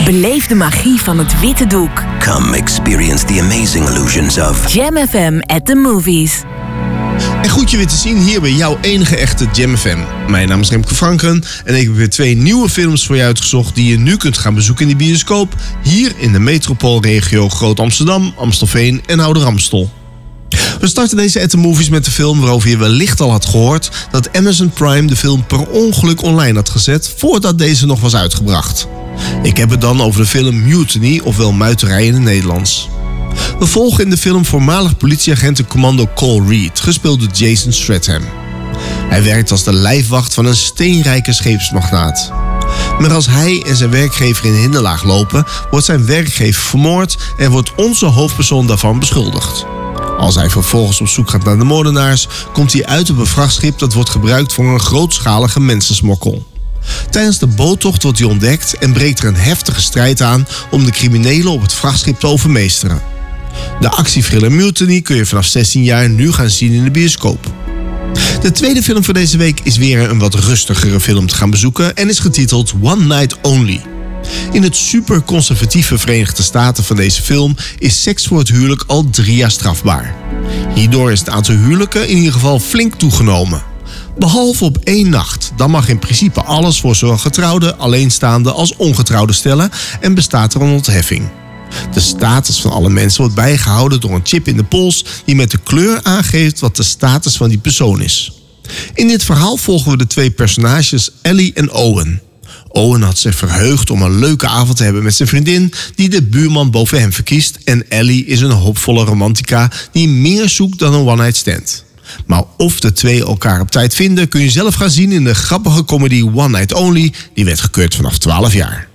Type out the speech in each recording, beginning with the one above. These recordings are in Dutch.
Beleef de magie van het witte doek. Come experience the amazing illusions of Jam FM at the movies. En goed je weer te zien hier bij jouw enige echte Jam FM. Mijn naam is Remke Franken en ik heb weer 2 nieuwe films voor je uitgezocht die je nu kunt gaan bezoeken in de bioscoop hier in de metropoolregio Groot Amsterdam, Amstelveen en Ouder-Amstel. We starten deze at the movies met de film waarover je wellicht al had gehoord dat Amazon Prime de film per ongeluk online had gezet voordat deze nog was uitgebracht. Ik heb het dan over de film Mutiny, ofwel Muiterij in het Nederlands. We volgen in de film voormalig politieagent en commando Cole Reed, gespeeld door Jason Statham. Hij werkt als de lijfwacht van een steenrijke scheepsmagnaat. Maar als hij en zijn werkgever in hinderlaag lopen, wordt zijn werkgever vermoord en wordt onze hoofdpersoon daarvan beschuldigd. Als hij vervolgens op zoek gaat naar de moordenaars, komt hij uit op een vrachtschip dat wordt gebruikt voor een grootschalige mensensmokkel. Tijdens de boottocht wordt hij ontdekt en breekt er een heftige strijd aan om de criminelen op het vrachtschip te overmeesteren. De actiethriller Mutiny kun je vanaf 16 jaar nu gaan zien in de bioscoop. De tweede film voor deze week is weer een wat rustigere film te gaan bezoeken en is getiteld One Night Only. In het superconservatieve Verenigde Staten van deze film is seks voor het huwelijk al 3 jaar strafbaar. Hierdoor is het aantal huwelijken in ieder geval flink toegenomen. Behalve op 1 nacht, dan mag in principe alles voor zowel getrouwde, alleenstaande als ongetrouwde stellen en bestaat er een ontheffing. De status van alle mensen wordt bijgehouden door een chip in de pols die met de kleur aangeeft wat de status van die persoon is. In dit verhaal volgen we de 2 personages Ellie en Owen. Owen had zich verheugd om een leuke avond te hebben met zijn vriendin die de buurman boven hem verkiest en Ellie is een hoopvolle romantica die meer zoekt dan een one-night stand. Maar of de 2 elkaar op tijd vinden kun je zelf gaan zien in de grappige comedy One Night Only, die werd gekeurd vanaf 12 jaar.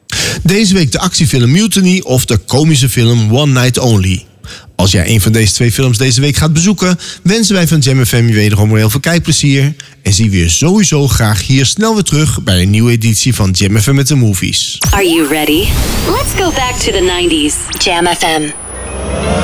Deze week de actiefilm Mutiny of de komische film One Night Only. Als jij een van deze 2 films deze week gaat bezoeken, wensen wij van Jam FM je wederom weer heel veel kijkplezier en zien we je sowieso graag hier snel weer terug bij een nieuwe editie van Jam FM at the Movies. Are you ready? Let's go back to the 90s. Jam FM.